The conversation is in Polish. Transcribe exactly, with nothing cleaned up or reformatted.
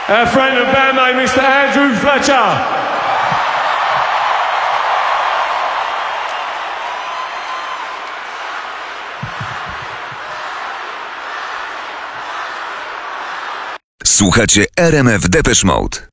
Our friend and bandmate, mister Andrew Fletcher. Słuchacie R M F Depeche Mode.